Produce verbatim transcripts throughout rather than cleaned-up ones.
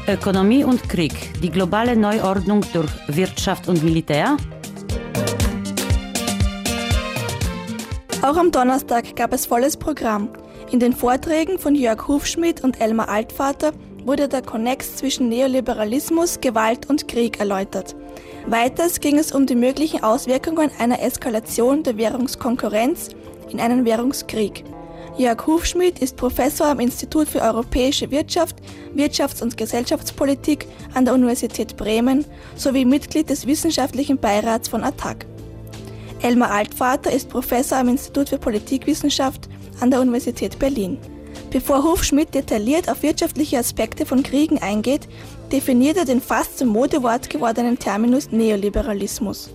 Ökonomie und Krieg, die globale Neuordnung durch Wirtschaft und Militär. Auch am Donnerstag gab es volles Programm. In den Vorträgen von Jörg Hufschmidt und Elmar Altvater wurde der Konnex zwischen Neoliberalismus, Gewalt und Krieg erläutert. Weiters ging es um die möglichen Auswirkungen einer Eskalation der Währungskonkurrenz in einen Währungskrieg. Jörg Hufschmidt ist Professor am Institut für Europäische Wirtschaft, Wirtschafts- und Gesellschaftspolitik an der Universität Bremen sowie Mitglied des wissenschaftlichen Beirats von A T A C. Elmar Altvater ist Professor am Institut für Politikwissenschaft an der Universität Berlin. Bevor Hufschmidt detailliert auf wirtschaftliche Aspekte von Kriegen eingeht, definiert er den fast zum Modewort gewordenen Terminus Neoliberalismus.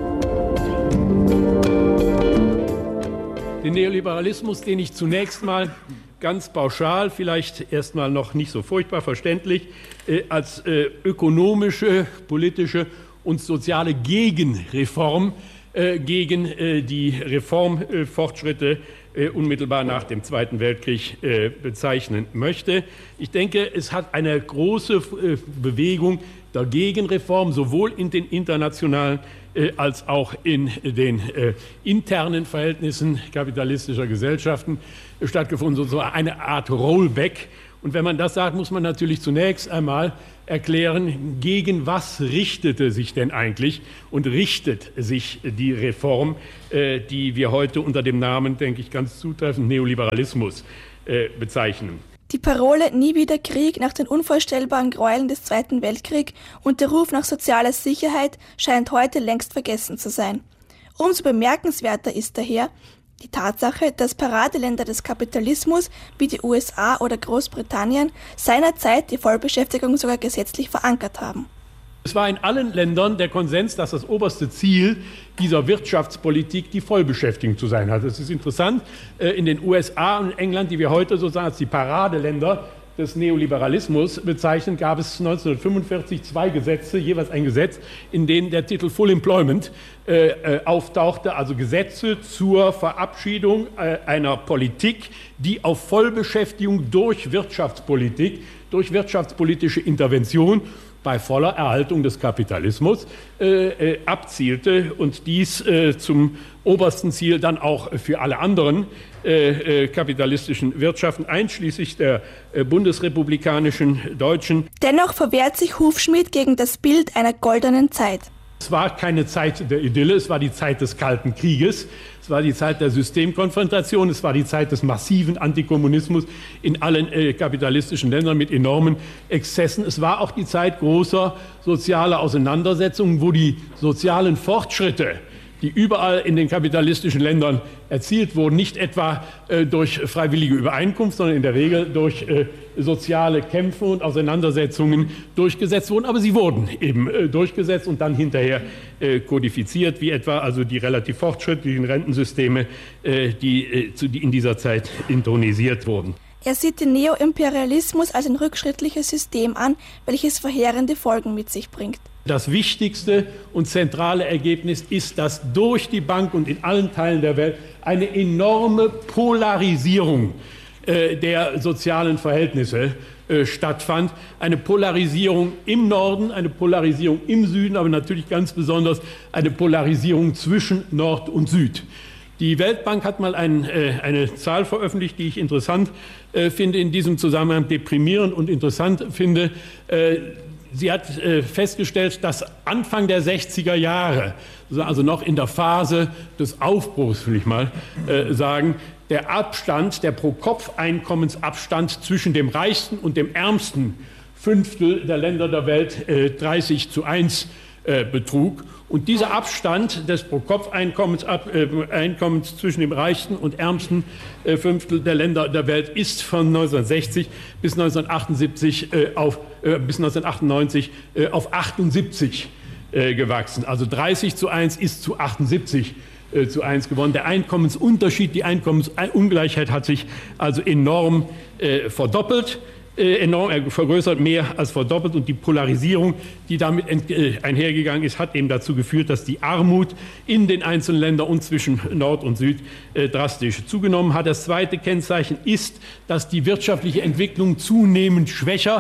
Den Neoliberalismus, den ich zunächst mal ganz pauschal, vielleicht erstmal noch nicht so furchtbar verständlich, äh, als äh, ökonomische, politische und soziale Gegenreform äh, gegen äh, die Reformfortschritte äh, unmittelbar nach dem Zweiten Weltkrieg äh, bezeichnen möchte. Ich denke, es hat eine große äh, Bewegung der Gegenreform sowohl in den internationalen äh, als auch in den äh, internen Verhältnissen kapitalistischer Gesellschaften äh, stattgefunden, so eine Art Rollback. Und wenn man das sagt, muss man natürlich zunächst einmal erklären, gegen was richtete sich denn eigentlich und richtet sich die Reform, äh, die wir heute unter dem Namen, denke ich, ganz zutreffend Neoliberalismus äh, bezeichnen. Die Parole „Nie wieder Krieg" nach den unvorstellbaren Gräueln des Zweiten Weltkriegs und der Ruf nach sozialer Sicherheit scheint heute längst vergessen zu sein. Umso bemerkenswerter ist daher die Tatsache, dass Paradeländer des Kapitalismus wie die U S A oder Großbritannien seinerzeit die Vollbeschäftigung sogar gesetzlich verankert haben. Es war in allen Ländern der Konsens, dass das oberste Ziel dieser Wirtschaftspolitik die Vollbeschäftigung zu sein hat. Es ist interessant, in den U S A und England, die wir heute sozusagen als die Paradeländer des Neoliberalismus bezeichnen, gab es neunzehnhundertfünfundvierzig zwei Gesetze, jeweils ein Gesetz, in denen der Titel Full Employment äh, auftauchte, also Gesetze zur Verabschiedung äh, einer Politik, die auf Vollbeschäftigung durch Wirtschaftspolitik, durch wirtschaftspolitische Intervention bei voller Erhaltung des Kapitalismus äh, äh, abzielte und dies äh, zum obersten Ziel dann auch für alle anderen äh, äh, kapitalistischen Wirtschaften, einschließlich der äh, bundesrepublikanischen Deutschen. Dennoch verwehrt sich Hufschmidt gegen das Bild einer goldenen Zeit. Es war keine Zeit der Idylle, es war die Zeit des Kalten Krieges, es war die Zeit der Systemkonfrontation, es war die Zeit des massiven Antikommunismus in allen äh, kapitalistischen Ländern mit enormen Exzessen. Es war auch die Zeit großer sozialer Auseinandersetzungen, wo die sozialen Fortschritte, die überall in den kapitalistischen Ländern erzielt wurden, nicht etwa äh, durch freiwillige Übereinkunft, sondern in der Regel durch äh, soziale Kämpfe und Auseinandersetzungen durchgesetzt wurden. Aber sie wurden eben äh, durchgesetzt und dann hinterher äh, kodifiziert, wie etwa also die relativ fortschrittlichen Rentensysteme, äh, die, äh, zu, die in dieser Zeit intronisiert wurden. Er sieht den Neoimperialismus als ein rückschrittliches System an, welches verheerende Folgen mit sich bringt. Das wichtigste und zentrale Ergebnis ist, dass durch die Bank und in allen Teilen der Welt eine enorme Polarisierung äh, der sozialen Verhältnisse äh, stattfand. Eine Polarisierung im Norden, eine Polarisierung im Süden, aber natürlich ganz besonders eine Polarisierung zwischen Nord und Süd. Die Weltbank hat mal ein, äh, eine Zahl veröffentlicht, die ich interessant äh, finde, in diesem Zusammenhang deprimierend und interessant finde. Äh, Sie hat äh, festgestellt, dass Anfang der sechziger Jahre, also noch in der Phase des Aufbruchs, will ich mal äh, sagen, der Abstand, der Pro-Kopf-Einkommensabstand zwischen dem reichsten und dem ärmsten Fünftel der Länder der Welt äh, dreißig zu eins äh, betrug. Und dieser Abstand des Pro-Kopf-Einkommens äh, Einkommens zwischen dem reichsten und ärmsten äh, Fünftel der Länder der Welt ist von neunzehnhundertsechzig bis neunzehnhundertachtundsiebzig äh, auf, äh, bis neunzehnhundertachtundneunzig äh, auf achtundsiebzig äh, gewachsen. Also dreißig zu eins ist zu achtundsiebzig äh, zu eins geworden. Der Einkommensunterschied, die Einkommensungleichheit hat sich also enorm äh, verdoppelt. enorm vergrößert, mehr als verdoppelt, und die Polarisierung, die damit einhergegangen ist, hat eben dazu geführt, dass die Armut in den einzelnen Ländern und zwischen Nord und Süd drastisch zugenommen hat. Das zweite Kennzeichen ist, dass die wirtschaftliche Entwicklung zunehmend schwächer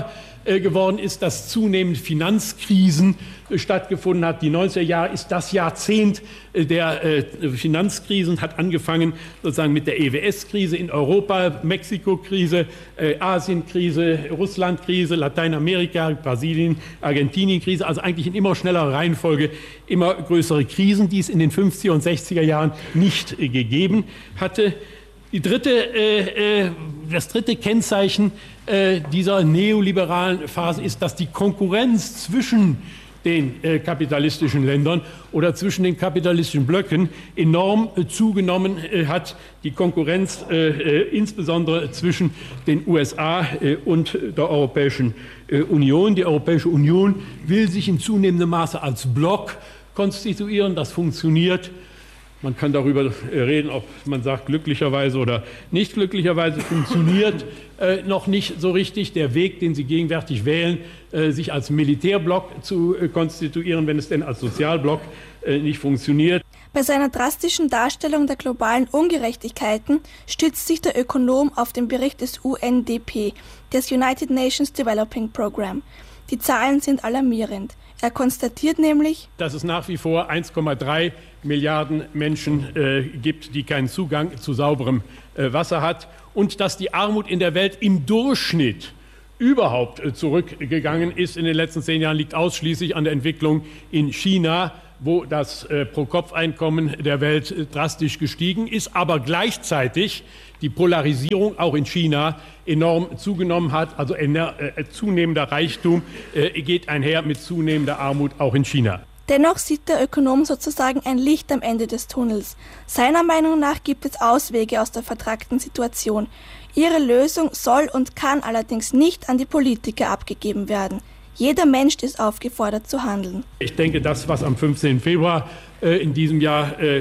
geworden ist, dass zunehmend Finanzkrisen stattgefunden hat. Die neunziger Jahre ist das Jahrzehnt der Finanzkrisen, hat angefangen sozusagen mit der E W S-Krise in Europa, Mexiko-Krise, Asien-Krise, Russland-Krise, Lateinamerika, Brasilien, Argentinien-Krise, also eigentlich in immer schnellerer Reihenfolge immer größere Krisen, die es in den fünfziger und sechziger Jahren nicht gegeben hatte. Die dritte, äh, das dritte Kennzeichen äh, dieser neoliberalen Phase ist, dass die Konkurrenz zwischen den äh, kapitalistischen Ländern oder zwischen den kapitalistischen Blöcken enorm äh, zugenommen äh, hat. Die Konkurrenz äh, äh, insbesondere zwischen den U S A äh, und der Europäischen äh, Union. Die Europäische Union will sich in zunehmendem Maße als Block konstituieren. Das funktioniert. Man kann darüber reden, ob man sagt, glücklicherweise oder nicht glücklicherweise, funktioniert äh, noch nicht so richtig. Der Weg, den Sie gegenwärtig wählen, äh, sich als Militärblock zu äh, konstituieren, wenn es denn als Sozialblock äh, nicht funktioniert. Bei seiner drastischen Darstellung der globalen Ungerechtigkeiten stützt sich der Ökonom auf den Bericht des U N D P, des United Nations Developing Program. Die Zahlen sind alarmierend. Er konstatiert nämlich, dass es nach wie vor eins Komma drei Milliarden Menschen äh, gibt, die keinen Zugang zu sauberem äh, Wasser hat und dass die Armut in der Welt im Durchschnitt überhaupt äh, zurückgegangen ist in den letzten zehn Jahren, liegt ausschließlich an der Entwicklung in China, wo das äh, Pro-Kopf-Einkommen der Welt äh, drastisch gestiegen ist, aber gleichzeitig die Polarisierung auch in China enorm zugenommen hat. Also äh, zunehmender Reichtum äh, geht einher mit zunehmender Armut auch in China. Dennoch sieht der Ökonom sozusagen ein Licht am Ende des Tunnels. Seiner Meinung nach gibt es Auswege aus der vertrackten Situation. Ihre Lösung soll und kann allerdings nicht an die Politiker abgegeben werden. Jeder Mensch ist aufgefordert zu handeln. Ich denke, das, was am fünfzehnten Februar äh, in diesem Jahr äh,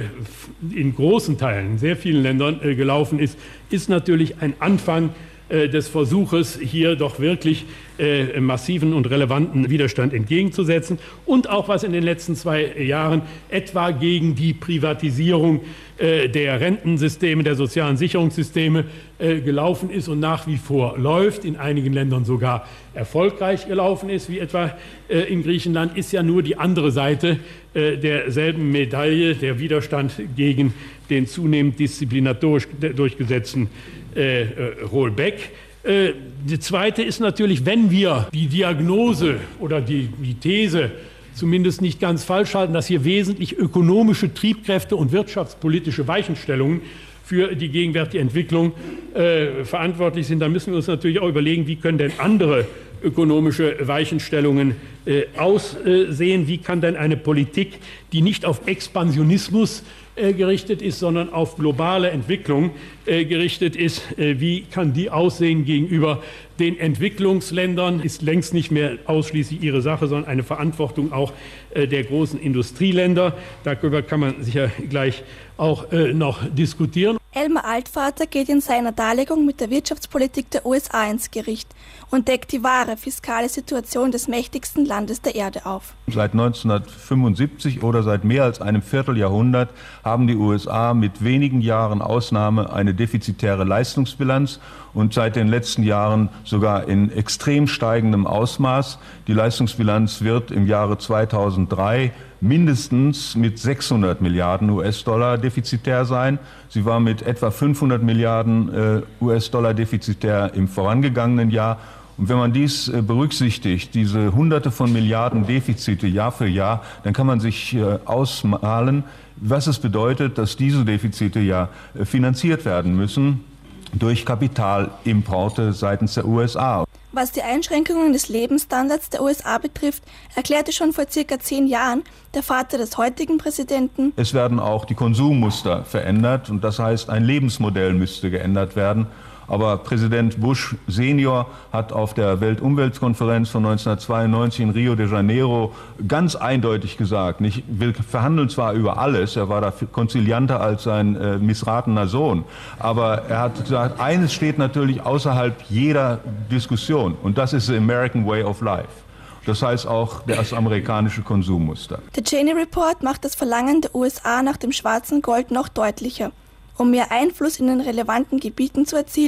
in großen Teilen, in sehr vielen Ländern äh, gelaufen ist, ist natürlich ein Anfang äh, des Versuches, hier doch wirklich äh, massiven und relevanten Widerstand entgegenzusetzen. Und auch was in den letzten zwei Jahren etwa gegen die Privatisierung äh, der Rentensysteme, der sozialen Sicherungssysteme äh, gelaufen ist und nach wie vor läuft, in einigen Ländern sogar erfolgreich gelaufen ist, wie etwa äh, in Griechenland, ist ja nur die andere Seite äh, derselben Medaille, der Widerstand gegen den zunehmend disziplinatorisch durchgesetzten äh, äh, Rollback. Äh, die zweite ist natürlich, wenn wir die Diagnose oder die, die These zumindest nicht ganz falsch halten, dass hier wesentlich ökonomische Triebkräfte und wirtschaftspolitische Weichenstellungen für die gegenwärtige Entwicklung äh, verantwortlich sind, dann müssen wir uns natürlich auch überlegen, wie können denn andere ökonomische Weichenstellungen äh, aussehen, wie kann denn eine Politik, die nicht auf Expansionismus äh, gerichtet ist, sondern auf globale Entwicklung äh, gerichtet ist, äh, wie kann die aussehen gegenüber den Entwicklungsländern, ist längst nicht mehr ausschließlich ihre Sache, sondern eine Verantwortung auch äh, der großen Industrieländer. Darüber kann man sicher gleich auch äh, noch diskutieren. Elmar Altvater geht in seiner Darlegung mit der Wirtschaftspolitik der U S A ins Gericht und deckt die wahre fiskale Situation des mächtigsten Landes der Erde auf. Seit neunzehnhundertfünfundsiebzig oder seit mehr als einem Vierteljahrhundert haben die U S A mit wenigen Jahren Ausnahme eine defizitäre Leistungsbilanz und seit den letzten Jahren sogar in extrem steigendem Ausmaß. Die Leistungsbilanz wird im Jahre zweitausenddrei mindestens mit sechshundert Milliarden U S-Dollar defizitär sein. Sie war mit etwa fünfhundert Milliarden äh, U S-Dollar defizitär im vorangegangenen Jahr. Und wenn man dies äh, berücksichtigt, diese Hunderte von Milliarden Defizite Jahr für Jahr, dann kann man sich äh, ausmalen, was es bedeutet, dass diese Defizite ja äh, finanziert werden müssen durch Kapitalimporte seitens der U S A. Was die Einschränkungen des Lebensstandards der U S A betrifft, erklärte schon vor circa zehn Jahren der Vater des heutigen Präsidenten: Es werden auch die Konsummuster verändert und das heißt, ein Lebensmodell müsste geändert werden. Aber Präsident Bush Senior hat auf der Weltumweltkonferenz von neunzehnhundertzweiundneunzig in Rio de Janeiro ganz eindeutig gesagt, ich will verhandeln zwar über alles, er war da konzilianter als sein äh, missratener Sohn, aber er hat gesagt, eines steht natürlich außerhalb jeder Diskussion und das ist the American Way of Life. Das heißt auch das amerikanische Konsummuster. Der Cheney Report macht das Verlangen der U S A nach dem schwarzen Gold noch deutlicher. Um mehr Einfluss in den relevanten Gebieten zu erzielen,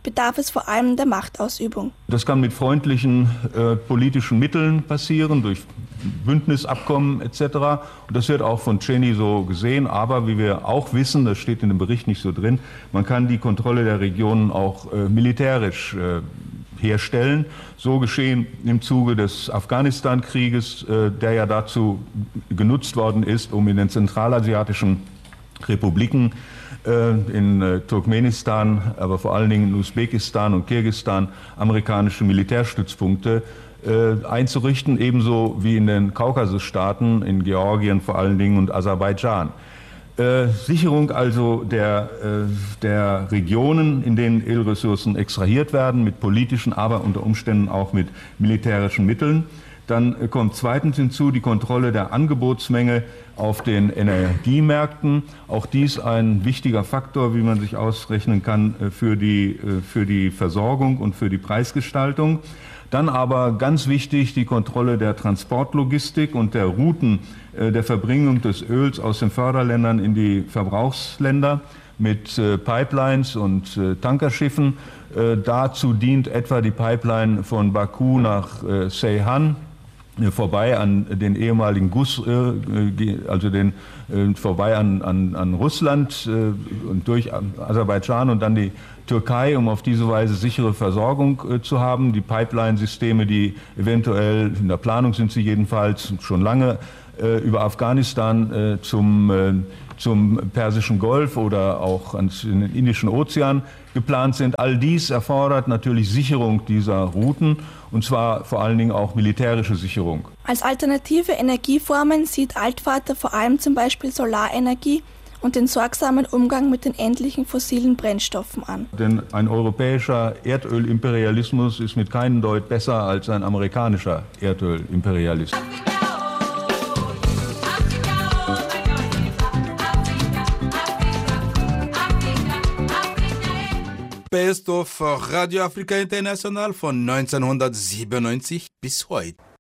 bedarf es vor allem der Machtausübung. Das kann mit freundlichen äh, politischen Mitteln passieren, durch Bündnisabkommen et cetera. Und das wird auch von Cheney so gesehen. Aber wie wir auch wissen, das steht in dem Bericht nicht so drin, man kann die Kontrolle der Regionen auch äh, militärisch äh, herstellen. So geschehen im Zuge des Afghanistan-Krieges, äh, der ja dazu genutzt worden ist, um in den zentralasiatischen Republiken, äh, in äh, Turkmenistan, aber vor allen Dingen in Usbekistan und Kirgisistan amerikanische Militärstützpunkte äh, einzurichten, ebenso wie in den Kaukasusstaaten, in Georgien vor allen Dingen und Aserbaidschan. Äh, Sicherung also der, äh, der Regionen, in denen Ölressourcen extrahiert werden, mit politischen, aber unter Umständen auch mit militärischen Mitteln. Dann äh, kommt zweitens hinzu die Kontrolle der Angebotsmenge auf den Energiemärkten. Auch dies ein wichtiger Faktor, wie man sich ausrechnen kann, äh, für die, äh, für die Versorgung und für die Preisgestaltung. Dann aber ganz wichtig die Kontrolle der Transportlogistik und der Routen äh, der Verbringung des Öls aus den Förderländern in die Verbrauchsländer mit äh, Pipelines und äh, Tankerschiffen. Äh, dazu dient etwa die Pipeline von Baku nach äh, Ceyhan, äh, vorbei an den ehemaligen Gus, äh, also den, äh, vorbei an, an, an Russland äh, und durch Aserbaidschan und dann die Türkei, um auf diese Weise sichere Versorgung äh, zu haben. Die Pipeline-Systeme, die eventuell, in der Planung sind sie jedenfalls schon lange, äh, über Afghanistan äh, zum, äh, zum Persischen Golf oder auch ans, in den Indischen Ozean geplant sind. All dies erfordert natürlich Sicherung dieser Routen, und zwar vor allen Dingen auch militärische Sicherung. Als alternative Energieformen sieht Altvater vor allem zum Beispiel Solarenergie und den sorgsamen Umgang mit den endlichen fossilen Brennstoffen an. Denn ein europäischer Erdölimperialismus ist mit keinem Deut besser als ein amerikanischer Erdölimperialismus. Best of Radio Afrika International von neunzehnhundertsiebenundneunzig bis heute.